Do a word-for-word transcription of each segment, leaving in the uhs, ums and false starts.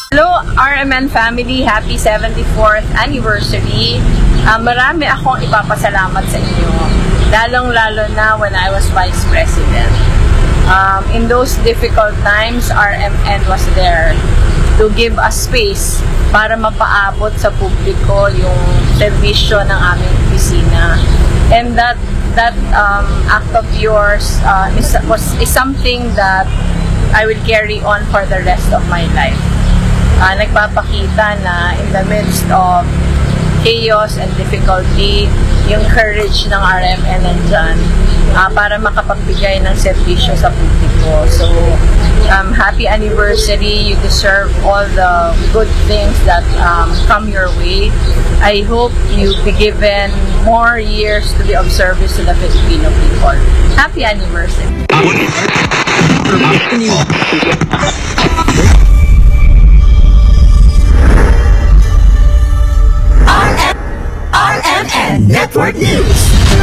Hello R M N family, happy seventy-fourth anniversary. Uh, marami akong ipapasalamat sa inyo, lalong-lalo na when I was Vice President. Um, in those difficult times, R M N was there to give us space para mapaabot sa publiko yung servisyo ng aming opisina. And that that um, act of yours uh, is, was, is something that I will carry on for the rest of my life. Uh, nagpapakita na in the midst of chaos and difficulty, yung courage ng R M N nandyan uh, para makapagbigay ng servisyo sa publiko. So, um, happy anniversary. You deserve all the good things that um, come your way. I hope you be given more years to be of service to the Filipino people. Happy anniversary. R M N Network News.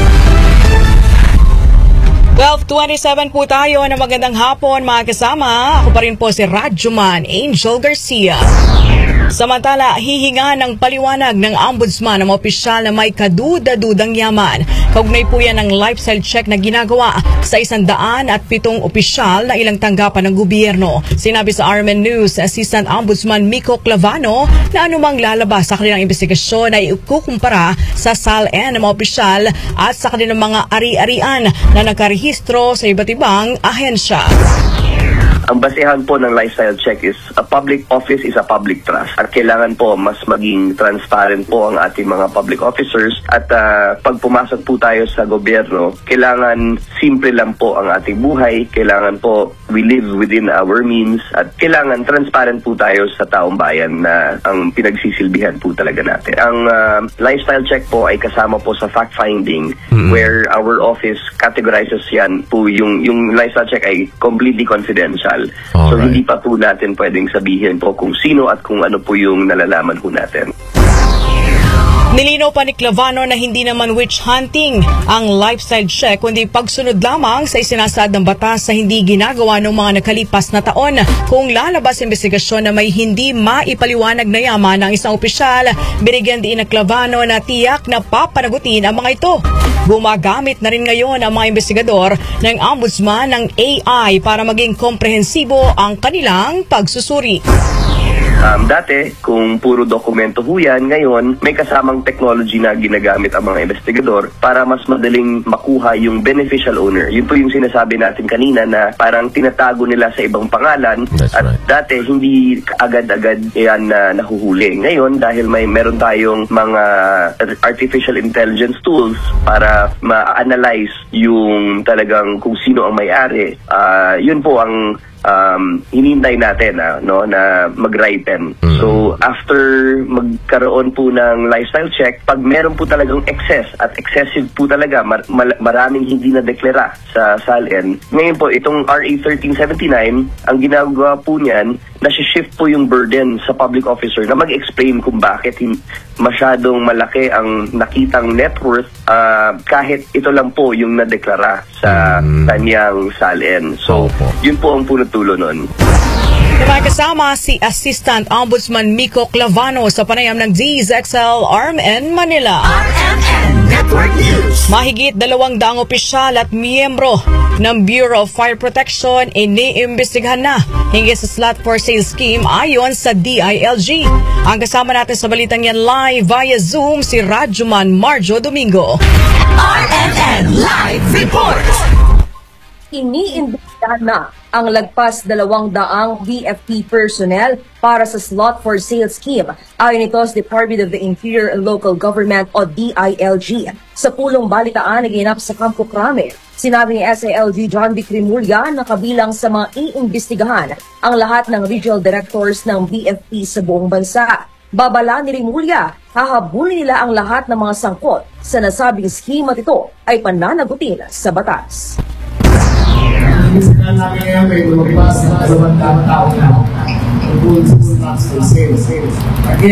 twelve twenty-seven po tayo na magandang hapon mga kasama. Ako pa rin po si Radyoman Angel Garcia. Samantala, hihinga ng paliwanag ng ombudsman ng mga opisyal na may kaduda-dudang yaman. Kaugnay po yan ng lifestyle check na ginagawa sa isang daan at pitong opisyal na ilang tanggapan ng gobyerno. Sinabi sa R M N News, Assistant Ombudsman Miko Clavano na anumang lalabas sa kanilang investigasyon ay ikukumpara sa S A L N ng mga opisyal at sa kanilang mga ari-arian na nakarehistro sa iba't ibang ahensya. Ang basehan po ng lifestyle check is a public office is a public trust. At kailangan po mas maging transparent po ang ating mga public officers. At uh, pag pumasok po tayo sa gobyerno, kailangan simple lang po ang ating buhay. Kailangan po we live within our means. At kailangan transparent po tayo sa taong bayan na ang pinagsisilbihan po talaga natin. Ang uh, lifestyle check po ay kasama po sa fact-finding mm-hmm. where our office categorizes yan po. Yung, yung lifestyle check ay completely confidential. Alright. So hindi pa po natin pwedeng sabihin po kung sino at kung ano po yung nalalaman po natin. Nilinaw pa ni Clavano na hindi naman witch hunting ang lifestyle check kundi pagsunod lamang sa isinasaad ng batas sa hindi ginagawa ng mga nakalipas na taon. Kung lalabas investigasyon na may hindi maipaliwanag na yaman ng isang opisyal, binigyan din ng Clavano na tiyak na papanagutin ang mga ito. Gumagamit na rin ngayon ang mga investigador ng ombudsman ng A I para maging komprehensibo ang kanilang pagsusuri. Um, dati, kung puro dokumento ho yan, ngayon may kasamang technology na ginagamit ang mga investigador para mas madaling makuha yung beneficial owner. Yun po yung sinasabi natin kanina na parang tinatago nila sa ibang pangalan. That's at right. Dati, hindi agad-agad yan na nahuhuli. Ngayon, dahil may meron tayong mga artificial intelligence tools para ma-analyze yung talagang kung sino ang may-ari, uh, yun po ang Um, hinintay natin ah, no, na mag-ripen. Mm-hmm. So, after magkaroon po ng lifestyle check, pag meron po talagang excess at excessive po talaga, mar- mar- maraming hindi na deklara sa S A L N. Ngayon po, itong R A thirteen seventy-nine, ang ginagawa po niyan, nasi-shift po yung burden sa public officer na mag-explain kung bakit hin- masyadong malaki ang nakitang net worth uh, kahit ito lang po yung nadeklara sa mm. kanyang S A L N. So, Opo. yun po ang puno-tulo nun. May kasama si Assistant Ombudsman Miko Clavano sa panayam ng D Z X L R M N Manila. R M N Network News. Mahigit dalawang daang opisyal at miyembro ng Bureau of Fire Protection iniimbestigahan na hinggil sa slot for sale scheme ayon sa D I L G. Ang kasama natin sa balitang yan live via Zoom si Radyoman Marjo Domingo. R M N Live Report. Iniimbestigahan na ang lagpas dalawang daang B F P personnel para sa slot for sale scheme. Ayon ito sa Department of the Interior and Local Government o D I L G. Sa pulong balitaan na ginap sa Campo Crame, sinabi ni S A L G John V. Crimulya na kabilang sa mga iimbestigahan ang lahat ng regional directors ng B F P sa buong bansa. Babala ni Rimulya, hahabulin nila ang lahat ng mga sangkot sa nasabing scheme at ito ay pananagutin sa batas. Isinan namin ngayon may lumabas na dalawang tao na tungkol sa sales.